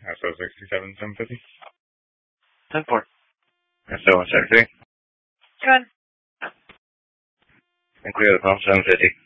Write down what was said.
SO 67 750. 10-4. SO 173. Good. And clear the pump 750.